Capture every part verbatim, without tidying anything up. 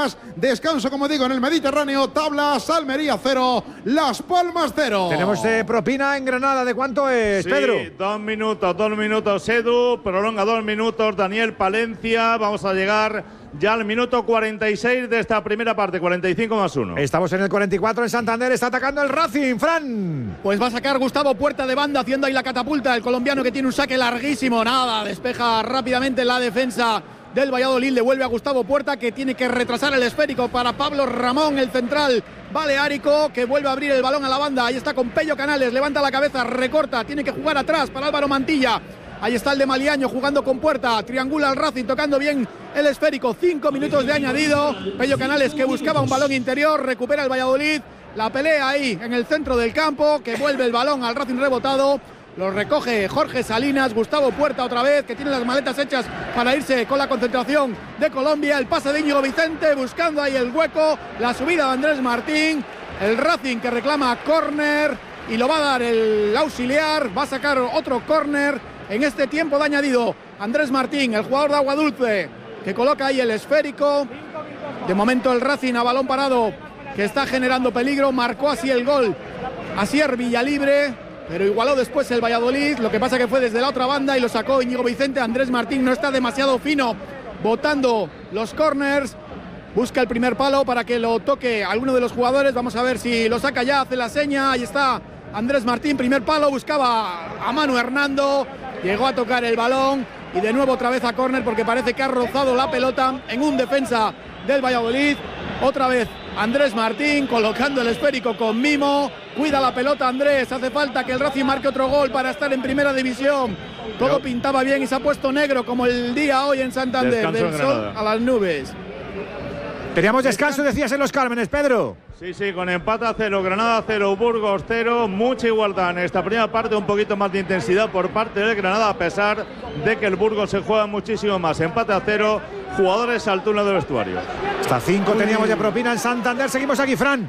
horas. Descanso, como digo, en el Mediterráneo. Tablas, Almería cero, Las Palmas cero. Tenemos eh, propina en Granada. ¿De cuánto es, sí, Pedro? Dos minutos, dos minutos, Edu. Prolonga dos minutos, Daniel Palencia. Vamos a llegar ya al minuto cuarenta y seis de esta primera parte, cuarenta y cinco más uno. Estamos en el cuarenta y cuatro en Santander. Está atacando el Racing, Fran. Pues va a sacar Gustavo Puerta de banda, haciendo ahí la catapulta. El colombiano que tiene un saque larguísimo. Nada, despeja rápidamente la defensa del Valladolid. Le vuelve a Gustavo Puerta, que tiene que retrasar el esférico para Pablo Ramón, el central baleárico, que vuelve a abrir el balón a la banda. Ahí está con Pello Canales, levanta la cabeza, recorta, tiene que jugar atrás para Álvaro Mantilla. Ahí está el de Maliaño jugando con Puerta, triangula al Racing, tocando bien el esférico. Cinco minutos de añadido. Pello Canales, que buscaba un balón interior, recupera el Valladolid. La pelea ahí en el centro del campo, que vuelve el balón al Racing rebotado. Lo recoge Jorge Salinas. Gustavo Puerta otra vez, que tiene las maletas hechas para irse con la concentración de Colombia. El pase de Íñigo Vicente, buscando ahí el hueco. La subida de Andrés Martín. El Racing que reclama córner y lo va a dar el auxiliar. Va a sacar otro córner en este tiempo de añadido. Andrés Martín, el jugador de Aguadulce, que coloca ahí el esférico. De momento el Racing a balón parado, que está generando peligro. Marcó así el gol Asier Villalibre, pero igualó después el Valladolid. Lo que pasa que fue desde la otra banda y lo sacó Íñigo Vicente. Andrés Martín no está demasiado fino botando los corners. Busca el primer palo para que lo toque alguno de los jugadores. Vamos a ver si lo saca ya, hace la seña. Ahí está Andrés Martín, primer palo. Buscaba a Manu Hernando, llegó a tocar el balón y de nuevo otra vez a córner, porque parece que ha rozado la pelota en un defensa del Valladolid. Otra vez Andrés Martín colocando el esférico con mimo. Cuida la pelota Andrés. Hace falta que el Racing marque otro gol para estar en primera división. Todo Pero... pintaba bien y se ha puesto negro como el día hoy en Santander. Descanso del sol a las nubes. Teníamos descanso, decías, en Los Cármenes, Pedro. Sí, sí, con empate a cero, Granada cero, Burgos cero, mucha igualdad en esta primera parte, un poquito más de intensidad por parte del Granada, a pesar de que el Burgos se juega muchísimo más. Empate a cero, jugadores al túnel de vestuario. Hasta cinco teníamos de propina en Santander. Seguimos aquí, Fran.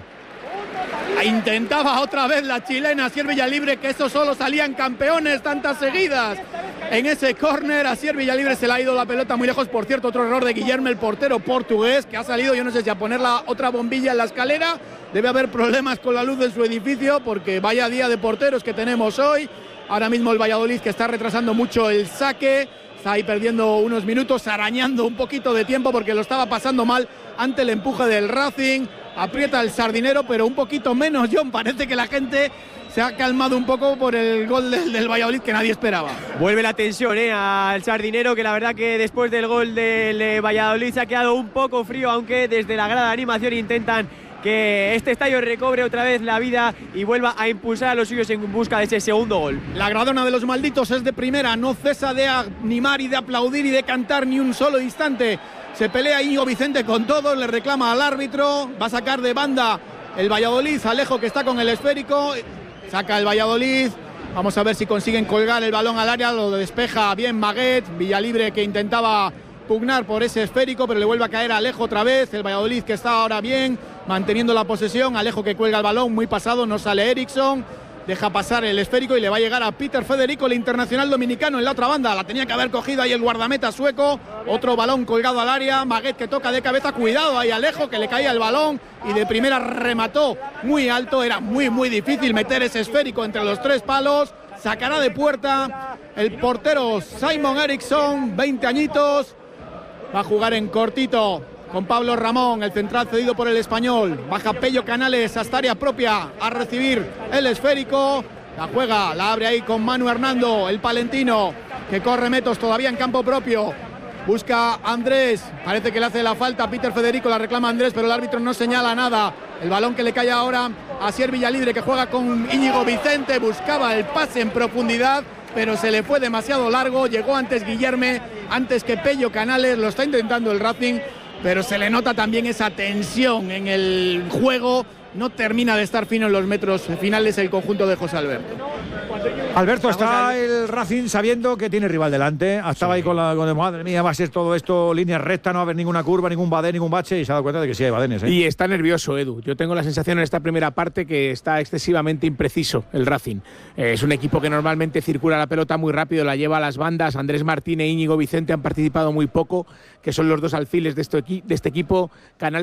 Intentaba otra vez la chilena Asier Villalibre, que eso solo salían campeones tantas seguidas. En ese córner, Asier Villalibre se le ha ido la pelota muy lejos. Por cierto, otro error de Guillermo, el portero portugués, que ha salido, yo no sé si a poner la otra bombilla en la escalera. Debe haber problemas con la luz de su edificio, porque vaya día de porteros que tenemos hoy. Ahora mismo el Valladolid, que está retrasando mucho el saque, está ahí perdiendo unos minutos, arañando un poquito de tiempo porque lo estaba pasando mal ante el empuje del Racing. Aprieta el Sardinero, pero un poquito menos, John. Parece que la gente se ha calmado un poco por el gol del, del Valladolid, que nadie esperaba. Vuelve la tensión ¿eh? al Sardinero, que la verdad que después del gol del eh, Valladolid se ha quedado un poco frío, aunque desde la grada de animación intentan que este estadio recobre otra vez la vida y vuelva a impulsar a los suyos en busca de ese segundo gol. La gradona de los malditos es de primera, no cesa de animar y de aplaudir y de cantar ni un solo instante. Se pelea Íñigo Vicente con todos, le reclama al árbitro, va a sacar de banda el Valladolid. Alejo, que está con el esférico, saca el Valladolid. Vamos a ver si consiguen colgar el balón al área, lo despeja bien Maguet. Villalibre, que intentaba pugnar por ese esférico, pero le vuelve a caer a Alejo otra vez. El Valladolid, que está ahora bien, manteniendo la posesión. Alejo, que cuelga el balón, muy pasado, no sale Eriksson. Deja pasar el esférico y le va a llegar a Peter Federico, el internacional dominicano, en la otra banda. La tenía que haber cogido ahí el guardameta sueco. Otro balón colgado al área. Maguet, que toca de cabeza. Cuidado ahí Alejo, que le caía el balón y de primera remató muy alto. Era muy muy difícil meter ese esférico entre los tres palos. Sacará de puerta el portero Simon Eriksson, veinte añitos. Va a jugar en cortito con Pablo Ramón, el central cedido por el Español. Baja Pello Canales hasta área propia a recibir el esférico. La juega, la abre ahí con Manu Hernando, el palentino, que corre metros todavía en campo propio. Busca Andrés, parece que le hace la falta a Peter Federico, la reclama Andrés, pero el árbitro no señala nada. El balón que le cae ahora a Asier Villalibre, que juega con Íñigo Vicente. Buscaba el pase en profundidad, pero se le fue demasiado largo. Llegó antes Guillerme, antes que Pello Canales. Lo está intentando el Racing, pero se le nota también esa tensión en el juego. No termina de estar fino en los metros finales el conjunto de José Alberto. Alberto, está el Racing sabiendo que tiene rival delante. Estaba sí. ahí con la con el, madre mía, va a ser todo esto línea recta, no va a haber ninguna curva, ningún badén, ningún bache, y se ha dado cuenta de que sí hay badenes. ¿eh? Y está nervioso, Edu. Yo tengo la sensación en esta primera parte que está excesivamente impreciso el Racing. Eh, es un equipo que normalmente circula la pelota muy rápido, la lleva a las bandas. Andrés Martín e Íñigo Vicente han participado muy poco, que son los dos alfiles de este, de este equipo. Canales